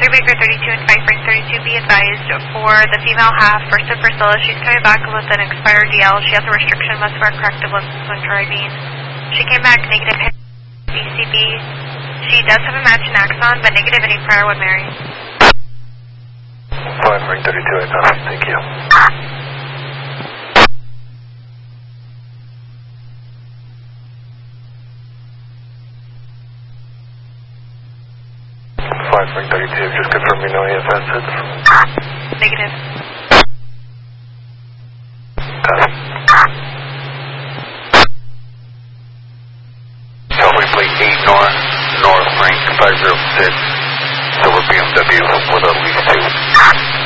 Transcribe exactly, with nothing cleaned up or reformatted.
three Baker thirty-two and five Frank thirty-two, be advised for the female half, first of Priscilla, she's coming back with an expired D L. She has a restriction, must wear corrective lenses when driving. She came back negative B C B. She does have a match in Axon, but negative any prior would marry. five Frank thirty-two, I copy. Thank you. five Frank thirty-two, just confirm me no A F S hits. Negative. Copy. California plate eight north, north Frank five zero six, silver B M W with a lease two.